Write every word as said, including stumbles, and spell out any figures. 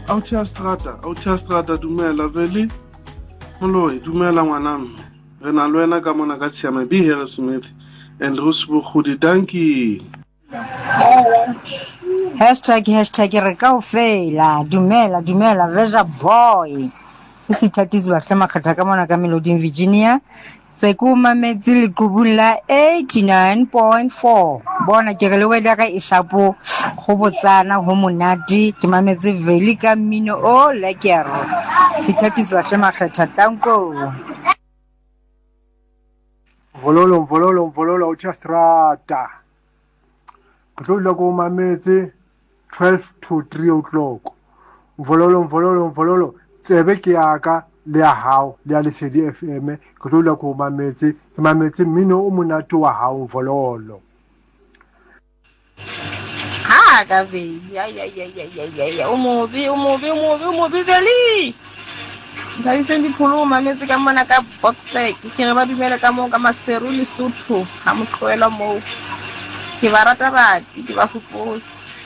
Aucha Strata, Aucha Strata dumela vele. Moloi, dumela ngwanam. Re na le wena ka mona ka tshiame B Harry Smith and Rusbo Khudi, dankie. Hashtag hashtag re kaofela dumela dumela Veja boy. Isithatisi bahle makgatha ka mona ka Melody Virginia. Se ku mametse le qubula eighty-nine point four. Bona ke re le wena ka ishapo go botsana go monati ke mametse veli ka mmino o la ke a ro. Sithatisi bahle makgatha tanko. Vololo vololo vololo Aucha Strata. Go tlo go mametse twelve to three o'clock. Vololo vololo vololo tsebe ke aka le ya hao le ya Lesedi F M go tlo go mametse ke mametse mmino o monate wa hao vololo. Ha ka veli ya ya ya ya ya ya o mobi o mobi o mobi o mobi veli. Nthabise dipholo mametse ka mona ka Boxback ke re ba dumela ka mo ka Maseru le Sotho ha mo tloela mo ke ba rata rati ke ba fupotse